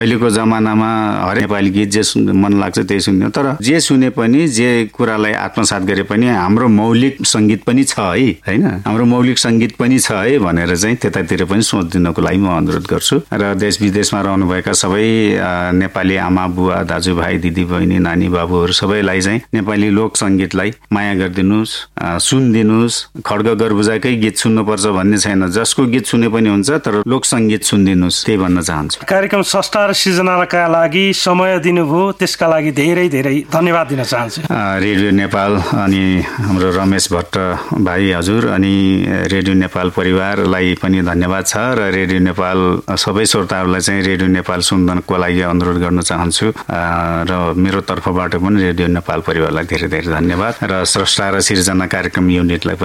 अहिलेको जमानामा हरेक नेपाली गीत जे मन लाग्छ त्यही सुन्ने, तर जे सुने पनि जे कुरालाई आत्मसात गरे पनि हाम्रो मौलिक संगीत पनि छ है, हैन, हाम्रो मौलिक संगीत पनि छ है भनेर चाहिँ त्यतातिर पनि सोच दिनको लागि म अनुरोध गर्छु। र देश विदेशमा रहनुभएका सबै नेपाली आमा बुवा दाजुभाइ दिदी बहिनी नानी बाबुहरू सबैलाई चाहिँ नेपाली लोक संगीतलाई माया गरिदिनुस्, सुनिदिनुस्। खड्ग गर्बुजाकै गीत सुन्नुपर्छ भन्ने छैन, जसको गीत सुने पनि हुन्छ, तर लोक संगीत सुनिदिनुस्, त्यही भन्न चाहन्छु। कार्यक्रम स्रष्टा र सृजनाका लागि समय दिनुभयो, त्यसका लागि धेरै धेरै धन्यवाद दिन चाहन्छु। रेडियो नेपाल अनि हाम्रो रमेश भट्ट भाइ हजुर अनि रेडियो नेपाल परिवारलाई पनि धन्यवाद छ, र रेडियो नेपाल सबै श्रोताहरूलाई चाहिँ रेडियो नेपाल सुन्नको लागि अनुरोध गर्न चाहन्छु। र मेरो तर्फबाट पनि रेडियो नेपाल परिवारलाई धेरै धेरै धन्यवाद, र स्रष्टा र सिर्जना कार्यक्रम युनिटलाई